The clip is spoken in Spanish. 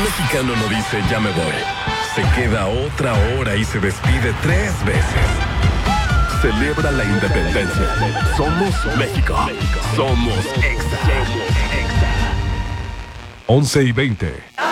mexicano no dice ya me voy. Se queda otra hora y se despide 3 veces. Celebra la independencia. Somos México. Somos Exa. 11:20.